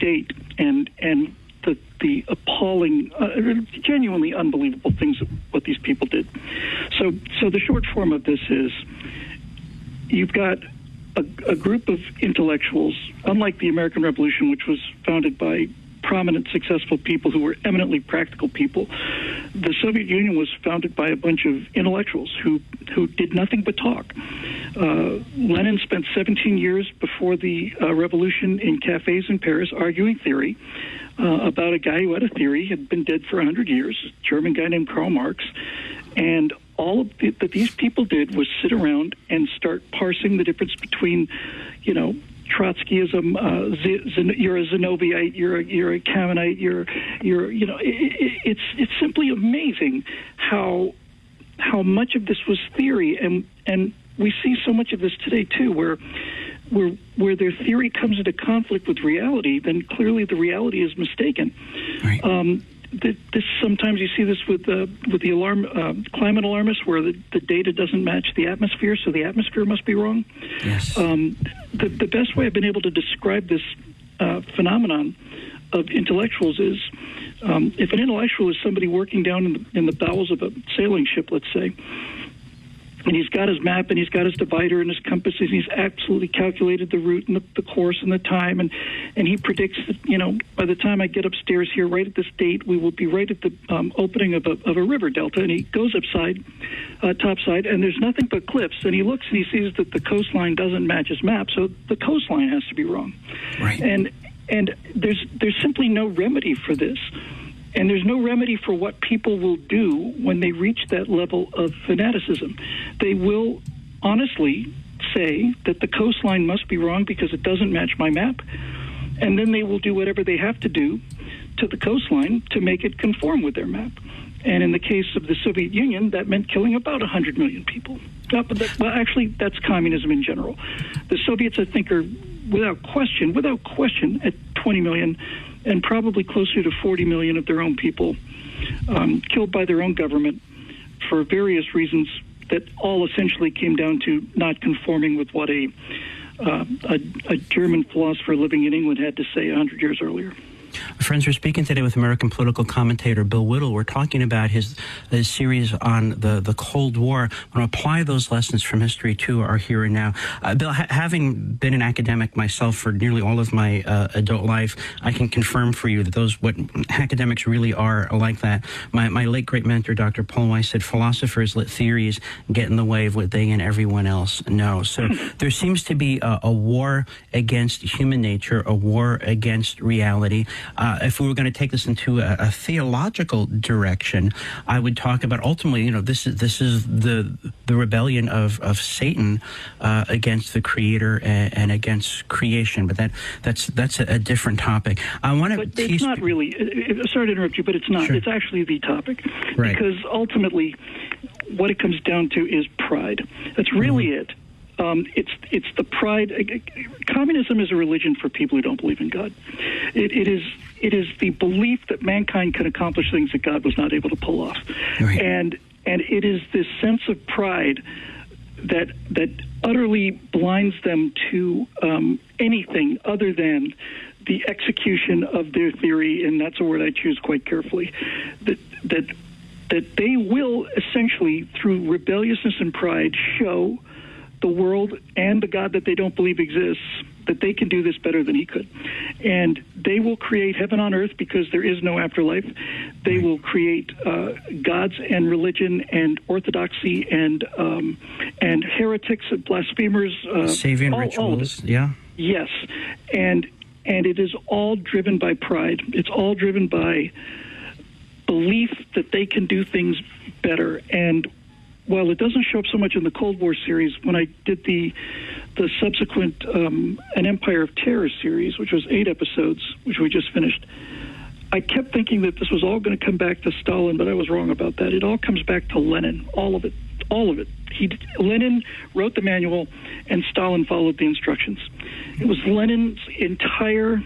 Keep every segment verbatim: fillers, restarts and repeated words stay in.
date, and and the the appalling, uh, genuinely unbelievable things that what these people did. So so the short form of this is, you've got a, a group of intellectuals, unlike the American Revolution, which was founded by prominent, successful people who were eminently practical people. The Soviet Union was founded by a bunch of intellectuals who who did nothing but talk. Uh, Lenin spent seventeen years before the uh, revolution in cafes in Paris arguing theory uh, about a guy who had a theory, had been dead for one hundred years, a German guy named Karl Marx. And all of the, that these people did was sit around and start parsing the difference between, you know, Trotskyism, uh, Z- Z- you're a Zenobiite, you're a, you're a Kamenite, you're, you're, you know, it, it, it's it's simply amazing how how much of this was theory, and and we see so much of this today too, where where where their theory comes into conflict with reality, then clearly the reality is mistaken. Right. Um, This, sometimes you see this with uh, with the alarm uh, climate alarmists, where the, the data doesn't match the atmosphere, so the atmosphere must be wrong. Yes. Um, the, the best way I've been able to describe this uh, phenomenon of intellectuals is, um, if an intellectual is somebody working down in the, in the bowels of a sailing ship, let's say, and he's got his map, and he's got his divider and his compass, and he's absolutely calculated the route and the, the course and the time, and, and he predicts that, you know, by the time I get upstairs here, right at this date, we will be right at the um, opening of a, of a river delta, and he goes upside, uh, topside, and there's nothing but cliffs, and he looks and he sees that the coastline doesn't match his map, so the coastline has to be wrong. Right. And and there's there's simply no remedy for this. And there's no remedy for what people will do when they reach that level of fanaticism. They will honestly say that the coastline must be wrong because it doesn't match my map, and then they will do whatever they have to do to the coastline to make it conform with their map. And in the case of the Soviet Union, that meant killing about one hundred million people. Uh, but that, well, actually, that's communism in general. The Soviets, I think, are without question, without question, at twenty million, and probably closer to forty million of their own people um, killed by their own government for various reasons that all essentially came down to not conforming with what a, uh, a, a German philosopher living in England had to say one hundred years earlier. Friends, we're speaking today with American political commentator Bill Whittle. We're talking about his, his series on the, the Cold War. I want to apply those lessons from history to our here and now. Uh, Bill, ha- having been an academic myself for nearly all of my uh, adult life, I can confirm for you that those what academics really are like that. My, my late great mentor, Doctor Paul Weiss, said philosophers let theories get in the way of what they and everyone else know. So there seems to be a, a war against human nature, a war against reality. Uh, if we were going to take this into a, a theological direction, I would talk about ultimately, you know, this is this is the the rebellion of of Satan uh, against the Creator and, and against creation. But that that's that's a, a different topic. I want to. But it's not really. It, it, sorry to interrupt you, but it's not. Sure. It's actually the topic, right. Because ultimately, what it comes down to is pride. That's really mm-hmm. it. Um, it's it's the pride. Communism is a religion for people who don't believe in God. It, it is it is the belief that mankind can accomplish things that God was not able to pull off, right. and and it is this sense of pride that that utterly blinds them to um, anything other than the execution of their theory, and that's a word I choose quite carefully. That that that they will essentially, through rebelliousness and pride, show the world and the God that they don't believe exists that they can do this better than he could. And they will create heaven on earth because there is no afterlife. They will create uh, gods and religion and orthodoxy and um, and heretics and blasphemers. Uh, Savian all, rituals, all yeah. Yes. And, and it is all driven by pride. It's all driven by belief that they can do things better. And while it doesn't show up so much in the Cold War series, when I did the the subsequent um, An Empire of Terror series, which was eight episodes, which we just finished, I kept thinking that this was all going to come back to Stalin, but I was wrong about that. It all comes back to Lenin, all of it, all of it. He, Lenin wrote the manual, and Stalin followed the instructions. It was Lenin's entire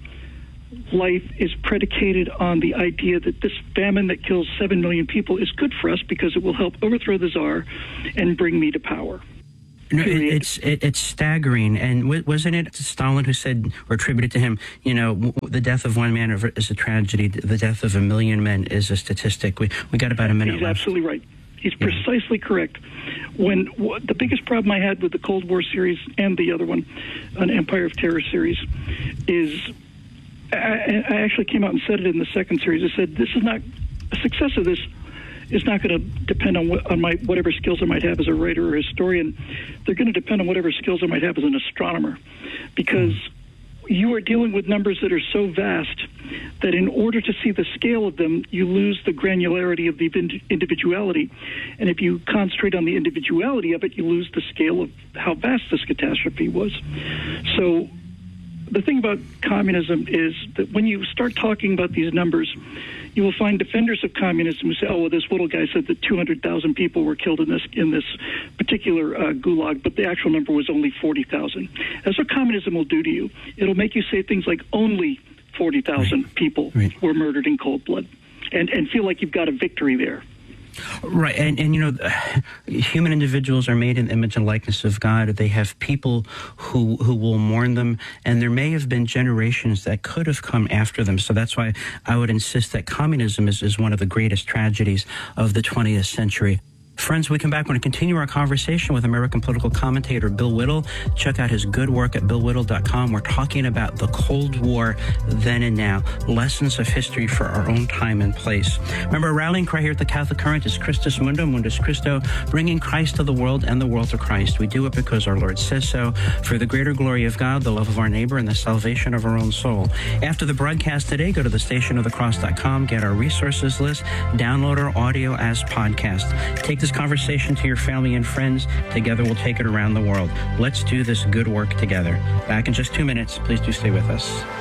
life is predicated on the idea that this famine that kills seven million people is good for us because it will help overthrow the Tsar and bring me to power. No, it, it's it, it's staggering. And w- wasn't it Stalin who said, or attributed to him, you know, w- the death of one man is a tragedy, the death of a million men is a statistic. We we got about a minute He's left. absolutely right. He's Yeah. precisely correct. When w- the biggest problem I had with the Cold War series and the other one, an Empire of Terror series, is I, I actually came out and said it in the second series. I said, this is not, a success of this is not going to depend on what, on my whatever skills I might have as a writer or historian. They're going to depend on whatever skills I might have as an astronomer, because you are dealing with numbers that are so vast that in order to see the scale of them, you lose the granularity of the individuality. And if you concentrate on the individuality of it, you lose the scale of how vast this catastrophe was. So the thing about communism is that when you start talking about these numbers, you will find defenders of communism who say, "Oh, well, this little guy said that two hundred thousand people were killed in this in this particular uh, gulag, but the actual number was only forty thousand." That's what communism will do to you. It'll make you say things like only forty thousand right. people right. were murdered in cold blood, and and feel like you've got a victory there. Right, and, and you know, human individuals are made in the image and likeness of God. They have people who who will mourn them, and there may have been generations that could have come after them. So that's why I would insist that communism is, is one of the greatest tragedies of the twentieth century. Friends, we come back. We're going to continue our conversation with American political commentator Bill Whittle. Check out his good work at bill whittle dot com. We're talking about the Cold War then and now, lessons of history for our own time and place. Remember, our rallying cry here at the Catholic Current is Christus Mundum, Mundus Christo, bringing Christ to the world and the world to Christ. We do it because our Lord says so, for the greater glory of God, the love of our neighbor, and the salvation of our own soul. After the broadcast today, go to the station of the cross dot com, get our resources list, download our audio as podcast. Take this conversation to your family and friends. Together we'll take it around the world. Let's do this good work together. Back in just two minutes. Please do stay with us.